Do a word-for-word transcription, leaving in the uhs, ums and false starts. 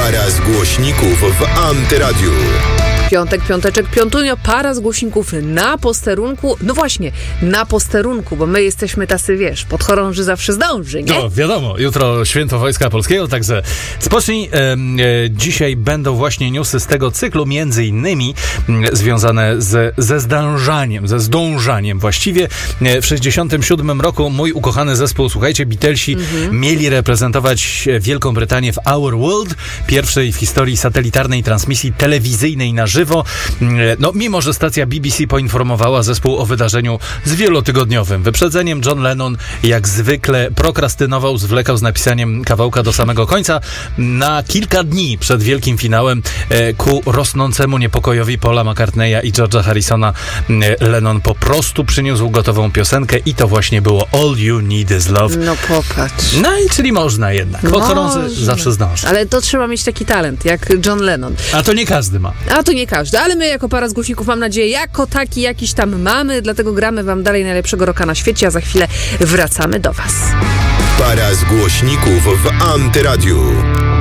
Para z głośników w Antyradiu. Piątek, piąteczek, piątunio, para z głośników na posterunku. No właśnie, na posterunku, bo my jesteśmy tacy, wiesz, podchorąży zawsze zdąży, nie? No, wiadomo, jutro święto Wojska Polskiego, także spocznij. E, e, dzisiaj będą właśnie newsy z tego cyklu, między innymi e, związane z, ze zdążaniem, ze zdążaniem właściwie. E, w sześćdziesiątym siódmym roku mój ukochany zespół, słuchajcie, Beatlesi, mm-hmm. mieli reprezentować Wielką Brytanię w Our World, pierwszej w historii satelitarnej transmisji telewizyjnej na żywo. No, mimo że stacja B B C poinformowała zespół o wydarzeniu z wielotygodniowym wyprzedzeniem, John Lennon jak zwykle prokrastynował, zwlekał z napisaniem kawałka do samego końca. Na kilka dni przed wielkim finałem e, ku rosnącemu niepokojowi Paula McCartneya i George'a Harrisona e, Lennon po prostu przyniósł gotową piosenkę i to właśnie było All You Need Is Love. No popatrz. No i czyli można jednak. Podchorąży zawsze zdąży. Ale to trzeba mieć taki talent, jak John Lennon. A to nie każdy ma. A to nie każdy, ale my jako para z głośników, mam nadzieję, jako taki jakiś tam mamy, dlatego gramy wam dalej najlepszego rocka na świecie, a za chwilę wracamy do was. Para z głośników w Antyradiu.